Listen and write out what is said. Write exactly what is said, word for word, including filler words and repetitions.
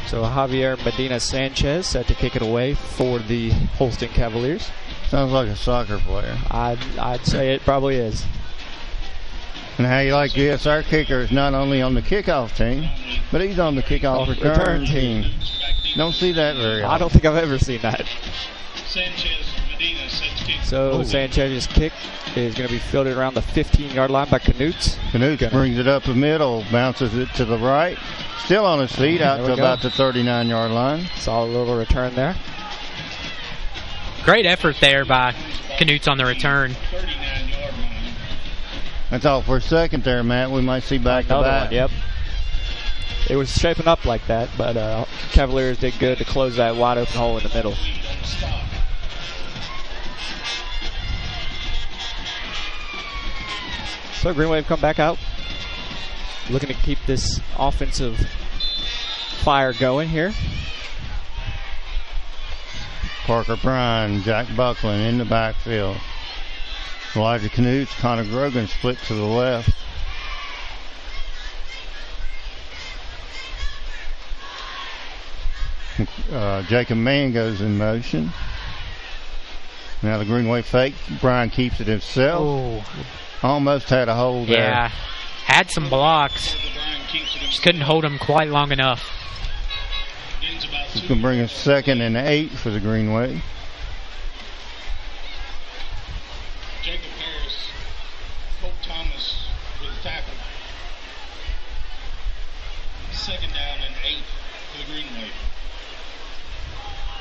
So Javier Medina Sanchez set to kick it away for the Holston Cavaliers. Sounds like a soccer player. I'd, I'd say it probably is. And how you like this, our kicker is not only on the kickoff team, but he's on the kickoff Oh, return, return team. Don't see that very often. I don't think I've ever seen that. Sanchez Medina set to kick. So Ooh. Sanchez's kick is going to be fielded around the fifteen-yard line by Knutz. Knutz Gonna- brings it up the middle, bounces it to the right. Still on his feet, out There to we go. about the thirty-nine-yard line. Solid little return there. Great effort there by Knutz on the return. thirty-nine-yard line. That's all for a second there, Matt. We might see back to Another back. one, yep. It was shaping up like that, but uh, Cavaliers did good to close that wide open hole in the middle. Don't stop. So Green Wave come back out, looking to keep this offensive fire going here. Parker Prine, Jack Buckland in the backfield. Elijah Knutz, Connor Grogan split to the left. Uh, Jacob Mann goes in motion. Now the Green Wave fake. Brian keeps it himself. Oh, Almost had a hold there. yeah. Had some blocks. Brian keeps it Just couldn't hold him quite long enough. Gains about This two. can bring us second and eight for the Green Wave. Jacob Harris, Colt Thomas with the tackle. Second down and eight for the Green Wave.